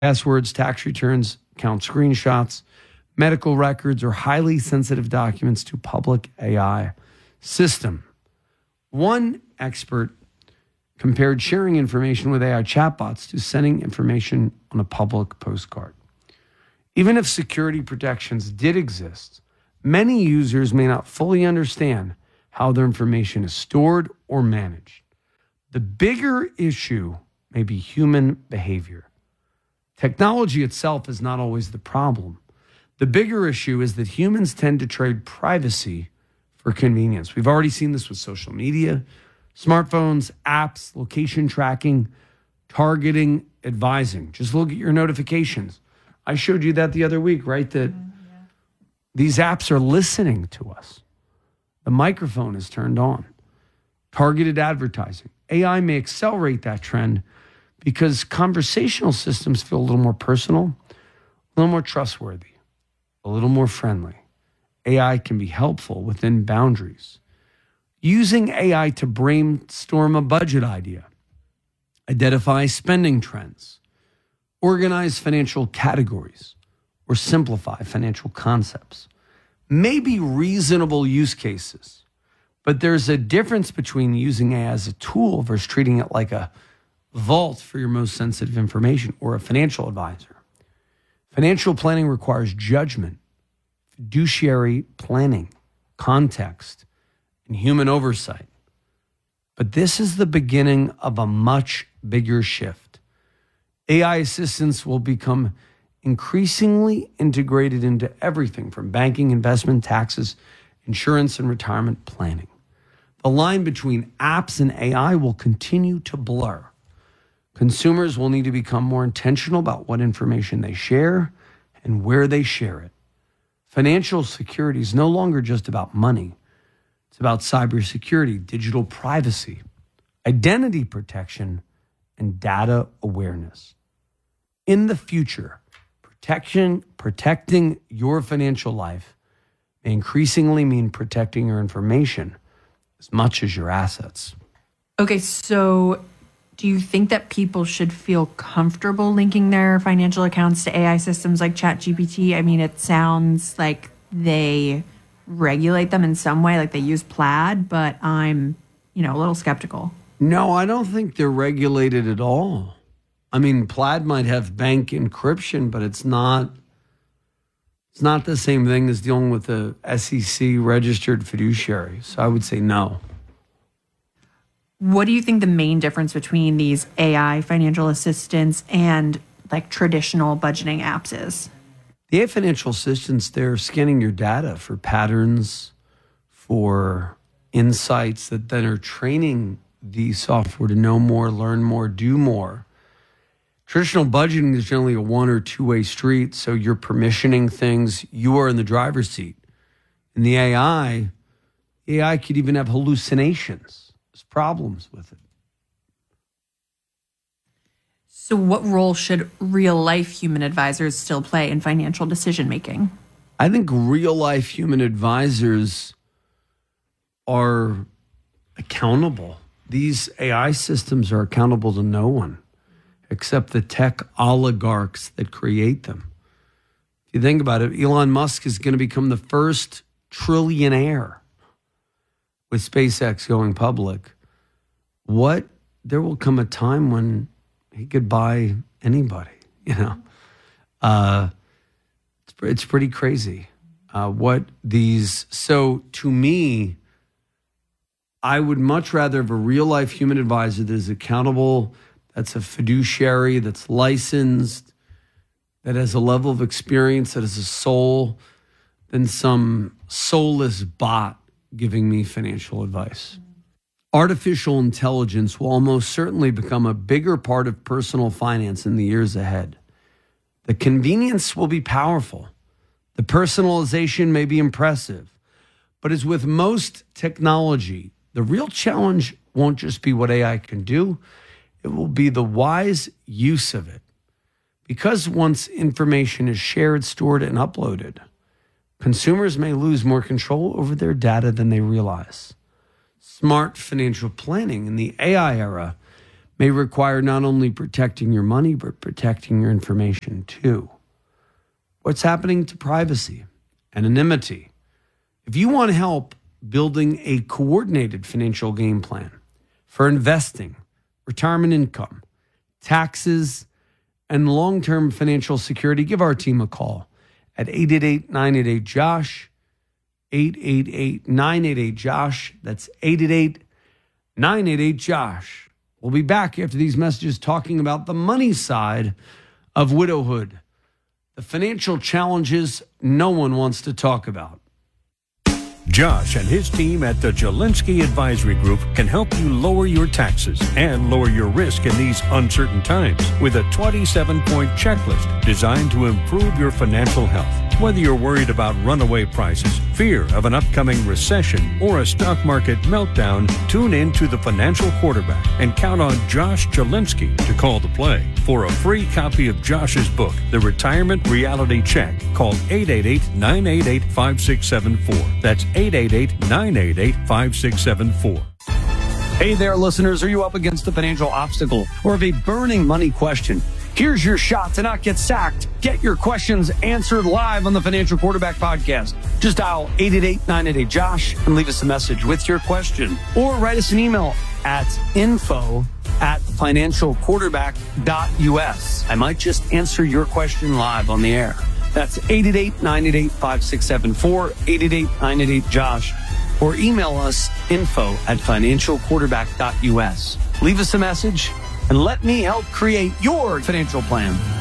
Passwords, tax returns, account screenshots, medical records, or highly sensitive documents to public AI system. One expert compared sharing information with AI chatbots to sending information on a public postcard. Even if security protections did exist, many users may not fully understand how their information is stored or managed. The bigger issue may be human behavior. Technology itself is not always the problem. The bigger issue is that humans tend to trade privacy for convenience. We've already seen this with social media, smartphones, apps, location tracking, targeting, advising. Just look at your notifications. I showed you that the other week, right? That these apps are listening to us. The microphone is turned on. Targeted advertising. AI may accelerate that trend because conversational systems feel a little more personal, a little more trustworthy, a little more friendly. AI can be helpful within boundaries. Using AI to brainstorm a budget idea, identify spending trends, organize financial categories, or simplify financial concepts may be reasonable use cases, but there's a difference between using AI as a tool versus treating it like a vault for your most sensitive information or a financial advisor. Financial planning requires judgment, fiduciary planning, context, and human oversight. But this is the beginning of a much bigger shift. AI assistants will become increasingly integrated into everything from banking, investment, taxes, insurance, and retirement planning. The line between apps and AI will continue to blur. Consumers will need to become more intentional about what information they share and where they share it. Financial security is no longer just about money. It's about cybersecurity, digital privacy, identity protection, and data awareness. In the future, protecting your financial life may increasingly mean protecting your information as much as your assets. Okay, so do you think that people should feel comfortable linking their financial accounts to AI systems like ChatGPT? I mean, it sounds like they regulate them in some way, like they use Plaid, but I'm, a little skeptical. No, I don't think they're regulated at all. I mean, Plaid might have bank encryption, but it's not the same thing as dealing with a SEC registered fiduciary. So I would say no. What do you think the main difference between these AI financial assistants and like traditional budgeting apps is? The AI financial assistants, they're scanning your data for patterns, for insights that then are training the software to know more, learn more, do more. Traditional budgeting is generally a one or two-way street, so you're permissioning things. You are in the driver's seat. In the AI could even have hallucinations. There's problems with it. So what role should real-life human advisors still play in financial decision-making? I think real-life human advisors are accountable. These AI systems are accountable to no one except the tech oligarchs that create them. If you think about it, Elon Musk is going to become the first trillionaire with SpaceX going public. There will come a time when he could buy anybody, It's pretty crazy. So to me, I would much rather have a real life human advisor that is accountable, that's a fiduciary, that's licensed, that has a level of experience, that has a soul, than some soulless bot giving me financial advice. Artificial intelligence will almost certainly become a bigger part of personal finance in the years ahead. The convenience will be powerful. The personalization may be impressive. But as with most technology, the real challenge won't just be what AI can do. It will be the wise use of it. Because once information is shared, stored, and uploaded, consumers may lose more control over their data than they realize. Smart financial planning in the AI era may require not only protecting your money, but protecting your information too. What's happening to privacy, anonymity? If you want help building a coordinated financial game plan for investing, retirement income, taxes, and long-term financial security, give our team a call at 888-988-JOSH, 888-988-JOSH. That's 888-988-JOSH. We'll be back after these messages talking about the money side of widowhood, the financial challenges no one wants to talk about. Josh and his team at the Jelinski Advisory Group can help you lower your taxes and lower your risk in these uncertain times with a 27-point checklist designed to improve your financial health. Whether you're worried about runaway prices, fear of an upcoming recession, or a stock market meltdown, tune in to The Financial Quarterback and count on Josh Jelinski to call the play. For a free copy of Josh's book, The Retirement Reality Check, call 888-988-5674. That's 888-988-5674. Hey there, listeners. Are you up against a financial obstacle or have a burning money question? Here's your shot to not get sacked. Get your questions answered live on the Financial Quarterback Podcast. Just dial 888-988-JOSH and leave us a message with your question. Or write us an email at info@financialquarterback.us. I might just answer your question live on the air. That's 888-988-5674, 888-988-JOSH. Or email us info@financialquarterback.us. Leave us a message and let me help create your financial plan.